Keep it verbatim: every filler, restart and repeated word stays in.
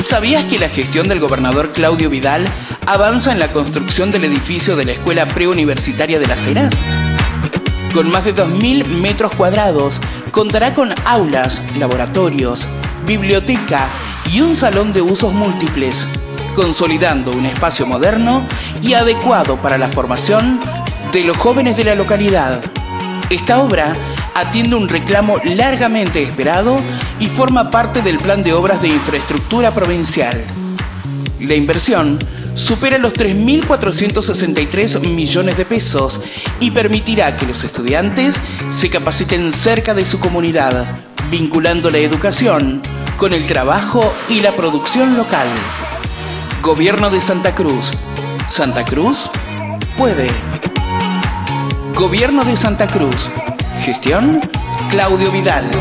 ¿Sabías que la gestión del gobernador Claudio Vidal avanza en la construcción del edificio de la Escuela Preuniversitaria de Las Heras? Con más de dos mil metros cuadrados, contará con aulas, laboratorios, biblioteca y un salón de usos múltiples, consolidando un espacio moderno y adecuado para la formación de los jóvenes de la localidad. Esta obra atiende un reclamo largamente esperado y forma parte del Plan de Obras de Infraestructura Provincial. La inversión supera los tres mil cuatrocientos sesenta y tres millones de pesos y permitirá que los estudiantes se capaciten cerca de su comunidad, vinculando la educación con el trabajo y la producción local. Gobierno de Santa Cruz. Santa Cruz puede. Gobierno de Santa Cruz. Gestión Claudio Vidal.